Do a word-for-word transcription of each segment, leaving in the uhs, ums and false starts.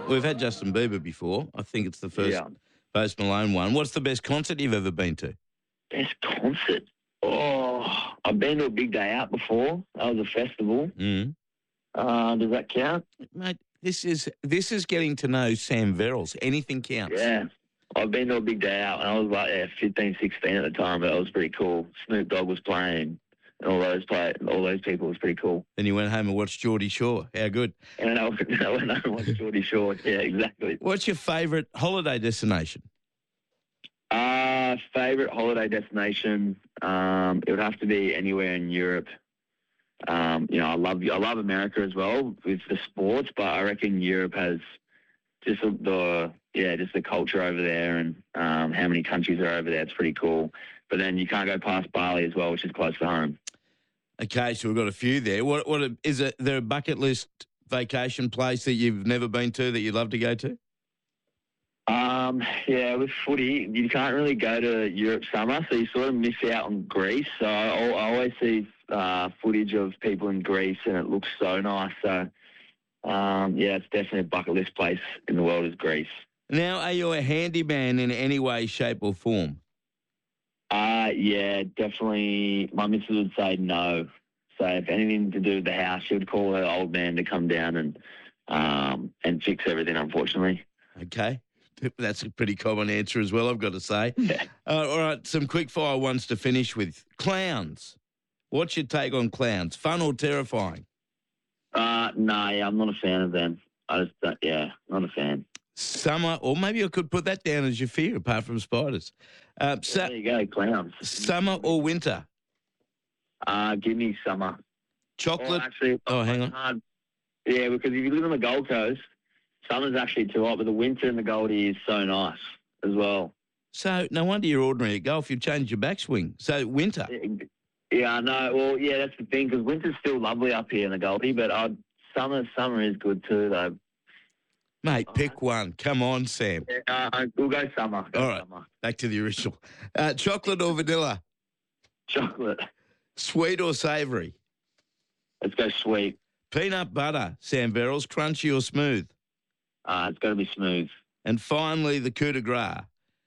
We've had Justin Bieber before. I think it's the first Yeah. Post Malone one. What's the best concert you've ever been to? Best concert. Oh, I've been to a Big Day Out before. That was a festival. Mm. Uh, does that count? Mate, this is this is getting to know Sam Verrills. Anything counts. Yeah. I've been to a Big Day Out, and I was like yeah, fifteen, sixteen at the time, but it was pretty cool. Snoop Dogg was playing, and all those play, all those people. It was pretty cool. Then you went home and watched Geordie Shore. How good. And I went, I went home and watched Geordie Shore. Yeah, exactly. What's your favourite holiday destination? Uh, favourite holiday destination? Um, it would have to be anywhere in Europe. Um, you know, I love I love America as well with the sports, but I reckon Europe has just the, the yeah, just the culture over there and um, how many countries are over there. It's pretty cool. But then you can't go past Bali as well, which is close to home. Okay, so we've got a few there. What what is it? There a bucket list vacation place that you've never been to that you'd love to go to? Um, yeah, with footy, you can't really go to Europe summer, so you sort of miss out on Greece. So I, I always see uh, footage of people in Greece, and it looks so nice. So, um, yeah, it's definitely a bucket list place in the world is Greece. Now, are you a handyman in any way, shape or form? Uh, yeah, definitely. My missus would say no. So if anything to do with the house, she would call her old man to come down and um, and fix everything, unfortunately. Okay. That's a pretty common answer as well, I've got to say. Yeah. Uh, all right, some quick fire ones to finish with. Clowns. What's your take on clowns? Fun or terrifying? Uh, no, yeah, I'm not a fan of them. I just, uh, yeah, not a fan. Summer, or maybe I could put that down as your fear, apart from spiders. Uh, Yeah, so, there you go, clowns. summer or winter? Uh, give me summer. Chocolate. Or actually, Oh, hang on. hard. Yeah, because if you live on the Gold Coast, summer's actually too hot, but the winter in the Goldie is so nice as well. So, no wonder you're ordinary at golf. You've changed your backswing. So, winter. Yeah, I know. Well, yeah, that's the thing, because winter's still lovely up here in the Goldie, but uh, summer summer is good too, though. Mate, pick one. Come on, Sam. Yeah, uh, we'll go summer. Go All right, summer. back to the original. Uh, chocolate or vanilla? Chocolate. Sweet or savoury? Let's go sweet. Peanut butter, Sam Verrills, crunchy or smooth? Uh, it's got to be smooth. And finally, the coup de grace.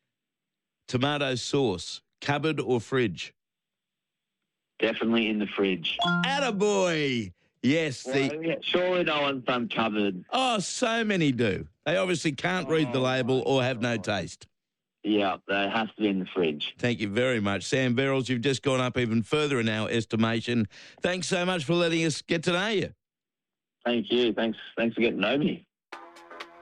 Tomato sauce, cupboard or fridge? Definitely in the fridge. Attaboy! Yes, the... Well, yeah, surely no one's done cupboard. Oh, so many do. They obviously can't read the Oh, label or have no God. taste. Yeah, that has to be in the fridge. Thank you very much. Sam Verrills, you've just gone up even further in our estimation. Thanks so much for letting us get to know you. Thank you. Thanks. Thanks for getting to know me.